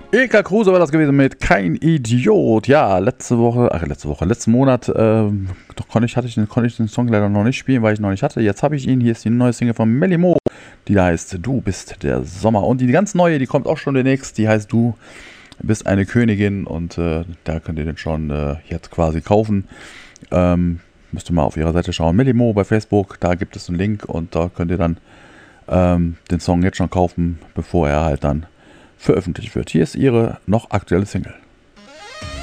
Ilka Kruse war das gewesen mit Kein Idiot. Ja, letzten Monat konnte ich den Song leider noch nicht spielen, weil ich noch nicht hatte. Jetzt habe ich ihn. Hier ist die neue Single von Melly Mo. Die heißt Du bist der Sommer. Und die ganz neue, die kommt auch schon demnächst. Die heißt Du bist eine Königin. Und da könnt ihr den schon jetzt quasi kaufen. Müsst ihr mal auf ihrer Seite schauen. Melly Mo bei Facebook. Da gibt es einen Link. Und da könnt ihr dann den Song jetzt schon kaufen, bevor er halt dann veröffentlicht wird. Hier ist ihre noch aktuelle Single.